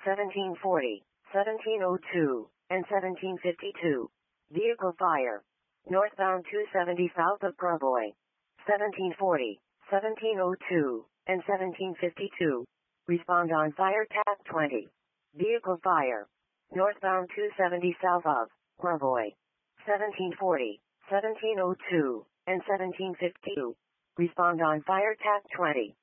1740, 1702, and 1752. Vehicle fire. Northbound 270 south of Gravois. 1740, 1702, and 1752. Respond on fire tab 20. Vehicle fire. Northbound 270 south of Gravois. 1740, 1702, and 1752. Respond on fire tab 20.